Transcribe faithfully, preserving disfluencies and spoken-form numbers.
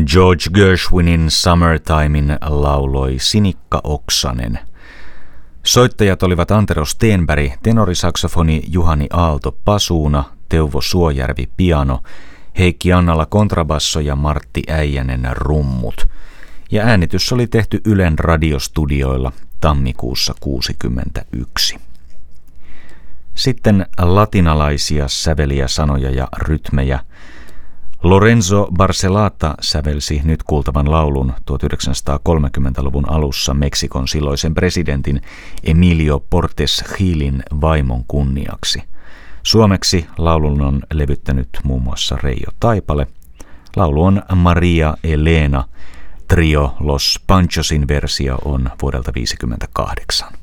George Gershwinin Summertimein lauloi Sinikka Oksanen. Soittajat olivat Antero Stenberg, tenorisaksofoni, Juhani Aalto pasuuna, Teuvo Suojärvi piano, Heikki Annala kontrabasso ja Martti Äijänen rummut. Ja äänitys oli tehty Ylen radiostudioilla tammikuussa kuusikymmentäyksi. Sitten latinalaisia säveliä, sanoja ja rytmejä. Lorenzo Barcelata sävelsi nyt kuultavan laulun tuhatyhdeksänsataakolmekymmentäluvun alussa Meksikon silloisen presidentin Emilio Portes Gilin vaimon kunniaksi. Suomeksi laulun on levyttänyt muun muassa Reijo Taipale. Laulu on Maria Elena. Trio Los Panchosin versio on vuodelta tuhatyhdeksänsataaviisikymmentäkahdeksan.